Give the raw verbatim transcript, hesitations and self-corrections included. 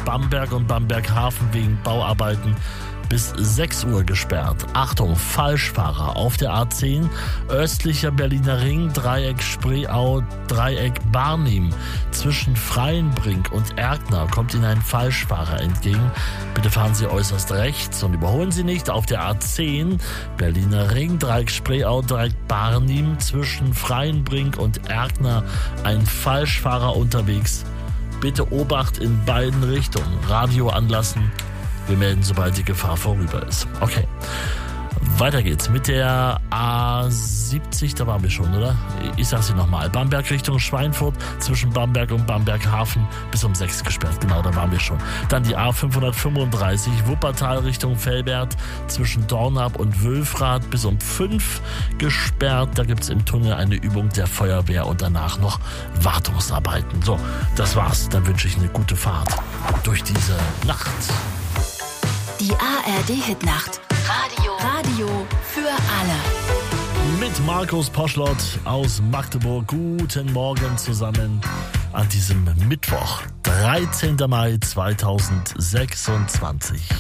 Bamberg und Bamberg Hafen wegen Bauarbeiten bis sechs Uhr gesperrt. Achtung, Falschfahrer auf der A zehn, östlicher Berliner Ring, Dreieck Spreeau, Dreieck Barnim. Zwischen Freienbrink und Erkner kommt Ihnen ein Falschfahrer entgegen. Bitte fahren Sie äußerst rechts und überholen Sie nicht. Auf der A zehn, Berliner Ring, Dreieck Spreeau, Dreieck Barnim. Zwischen Freienbrink und Erkner ein Falschfahrer unterwegs. Bitte Obacht in beiden Richtungen. Radio anlassen. Wir melden, sobald die Gefahr vorüber ist. Okay. Weiter geht's mit der A siebzig, da waren wir schon, oder? Ich sag's dir nochmal. Bamberg Richtung Schweinfurt, zwischen Bamberg und Bamberg Hafen bis um sechs gesperrt. Genau, da waren wir schon. Dann die A fünfhundertfünfunddreißig, Wuppertal Richtung Velbert, zwischen Dornap und Wülfrath bis um fünf gesperrt. Da gibt's im Tunnel eine Übung der Feuerwehr und danach noch Wartungsarbeiten. So, das war's. Dann wünsche ich eine gute Fahrt durch diese Nacht. Die A R D-Hitnacht. Radio. Radio für alle. Mit Markus Poschlott aus Magdeburg. Guten Morgen zusammen an diesem Mittwoch, dreizehnten Mai zweitausendsechsundzwanzig.